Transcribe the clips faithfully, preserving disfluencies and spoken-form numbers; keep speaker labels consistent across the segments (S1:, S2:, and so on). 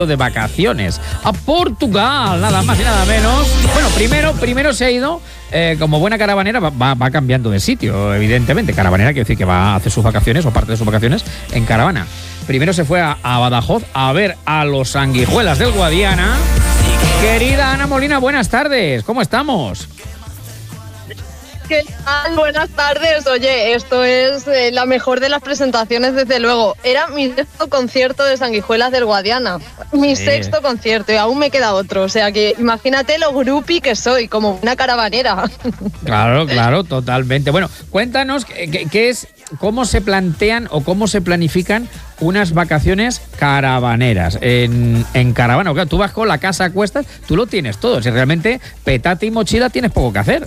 S1: de vacaciones a Portugal, nada más y nada menos. Bueno, primero, primero se ha ido, eh, como buena caravanera, va, va, va cambiando de sitio, evidentemente. Caravanera quiere decir que va a hacer sus vacaciones o parte de sus vacaciones en caravana. Primero se fue a, a Badajoz a ver a los Sanguijuelas del Guadiana. Querida Ana Molina, buenas tardes, ¿cómo estamos?
S2: ¿Qué tal? Buenas tardes. Oye, esto es eh, la mejor de las presentaciones, desde luego. Era mi sexto concierto de Sanguijuelas del Guadiana. Mi sí. sexto concierto y aún me queda otro. O sea que imagínate lo grupi que soy, como una caravanera.
S1: Claro, claro, totalmente. Bueno, cuéntanos qué, qué es, cómo se plantean o cómo se planifican unas vacaciones caravaneras en, en caravana. Claro, tú vas con la casa a cuestas, tú lo tienes todo. Si realmente petate y mochila tienes poco que hacer.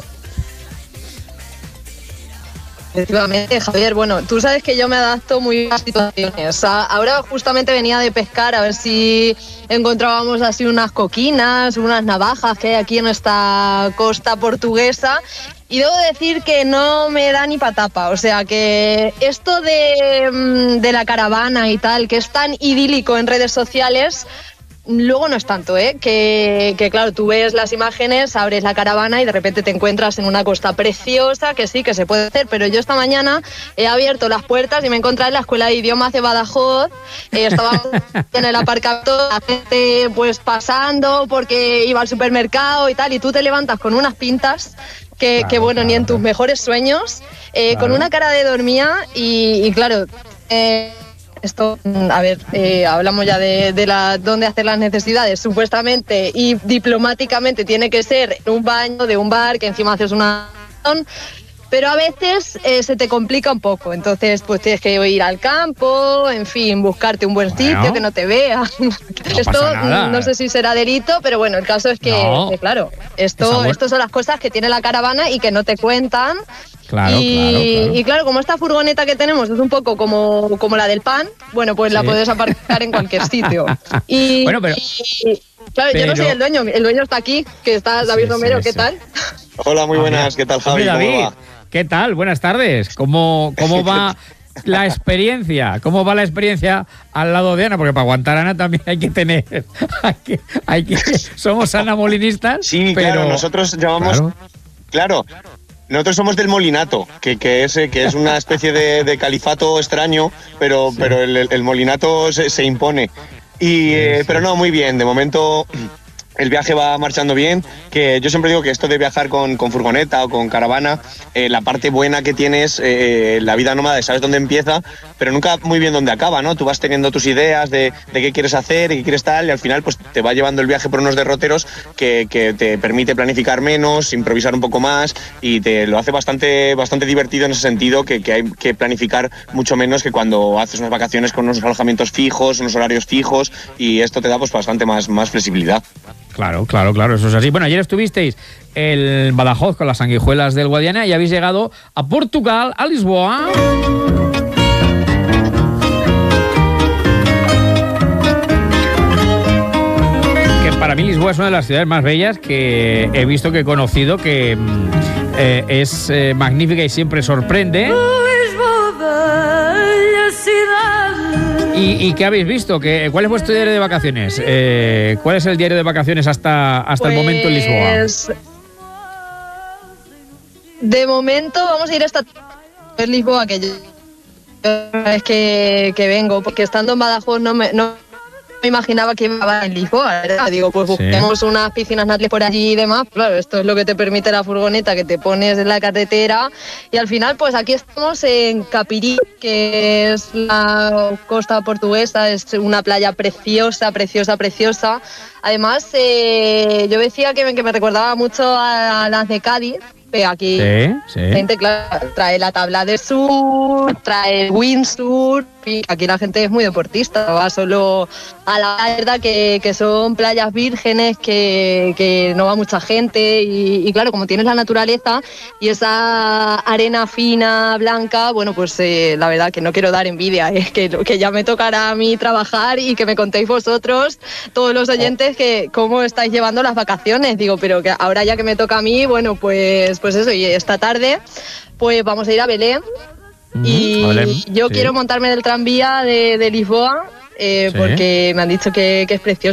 S2: Efectivamente, Javier. Bueno, tú sabes que yo me adapto muy bien a situaciones. Ahora justamente venía de pescar a ver si encontrábamos así unas coquinas, unas navajas que hay aquí en esta costa portuguesa. Y debo decir que no me da ni patapa. O sea que esto de, de la caravana y tal, que es tan idílico en redes sociales, luego no es tanto, ¿eh? Que, que claro, tú ves las imágenes, abres la caravana y de repente te encuentras en una costa preciosa, que sí, que se puede hacer, pero yo esta mañana he abierto las puertas y me he encontrado en la Escuela de Idiomas de Badajoz. Eh, estaba en el aparcamiento, la gente pues pasando porque iba al supermercado y tal, y tú te levantas con unas pintas que, claro, que bueno, claro, ni en tus mejores sueños, eh, claro. Con una cara de dormida y, y claro... Eh, Esto, a ver, eh, hablamos ya de, de la, dónde hacer las necesidades, supuestamente y diplomáticamente tiene que ser en un baño de un bar, que encima haces una... Pero a veces eh, se te complica un poco, entonces pues tienes que ir al campo, en fin, buscarte un buen bueno, sitio, que no te vean. No esto no sé si será delito, pero bueno, el caso es que, no. que claro, esto, esto son las cosas que tiene la caravana y que no te cuentan.
S1: Claro,
S2: y,
S1: claro, claro.
S2: y claro, como esta furgoneta que tenemos es un poco como, como la del pan, bueno, pues sí. La puedes aparcar en cualquier sitio. Y,
S1: bueno, pero...
S2: y, claro, pero... yo no soy el dueño, el dueño está aquí, que está David sí, Romero, sí, ¿qué sí. tal?
S3: Hola, muy buenas, ¿qué tal, Javi?
S1: David,
S3: ¿Cómo va?
S1: ¿Qué tal? Buenas tardes. ¿Cómo, cómo va la experiencia? ¿Cómo va la experiencia al lado de Ana? Porque para aguantar a Ana también hay que tener... Hay que, hay que, somos anamolinistas.
S3: Sí,
S1: pero...
S3: claro, nosotros llamamos... Claro. claro. Nosotros somos del molinato, que, que, es, que es una especie de, de califato extraño, pero, sí. pero el, el molinato se, se impone. Y, sí, eh, sí. Pero no, muy bien, de momento... El viaje va marchando bien, que yo siempre digo que esto de viajar con, con furgoneta o con caravana, eh, la parte buena que tienes, eh, la vida nómada, sabes dónde empieza, pero nunca muy bien dónde acaba, ¿no? Tú vas teniendo tus ideas de, de qué quieres hacer y qué quieres tal, y al final pues te va llevando el viaje por unos derroteros que, que te permite planificar menos, improvisar un poco más, y te lo hace bastante, bastante divertido en ese sentido, que, que hay que planificar mucho menos que cuando haces unas vacaciones con unos alojamientos fijos, unos horarios fijos, y esto te da pues bastante más, más flexibilidad.
S1: Claro, claro, claro, eso es así. Bueno, ayer estuvisteis en Badajoz con las Sanguijuelas del Guadiana y habéis llegado a Portugal, a Lisboa. Que para mí Lisboa es una de las ciudades más bellas que he visto, que he conocido, que eh, es eh, magnífica y siempre sorprende. ¿Y, ¿Y qué habéis visto? ¿Qué, ¿Cuál es vuestro diario de vacaciones? Eh, ¿Cuál es el diario de vacaciones hasta, hasta pues, el momento en Lisboa?
S2: De momento vamos a ir hasta Lisboa, que yo es que, que vengo, porque estando en Badajoz no me... No me imaginaba que iba en Lisboa, ¿verdad? Digo, pues busquemos sí. unas piscinas naturales por allí y demás. Claro, esto es lo que te permite la furgoneta, que te pones en la carretera. Y al final, pues aquí estamos en Capirí, que es la costa portuguesa, es una playa preciosa, preciosa, preciosa. Además, eh, yo decía que me, que me recordaba mucho a las de Cádiz. Aquí sí, sí. gente, claro, trae la tabla de surf, trae el windsurf, y aquí la gente es muy deportista, va solo a la verdad que, que son playas vírgenes, que, que no va mucha gente, y, y claro, como tienes la naturaleza y esa arena fina, blanca, bueno, pues eh, la verdad que no quiero dar envidia, es que, que ya me tocará a mí trabajar y que me contéis vosotros, todos los oyentes, que cómo estáis llevando las vacaciones. Digo, pero que ahora ya que me toca a mí, bueno, pues pues eso, y esta tarde pues vamos a ir a Belén. Mm, y Belén, yo sí. quiero montarme en el tranvía de, de Lisboa eh,
S1: Sí.
S2: porque me han dicho que, que es precioso.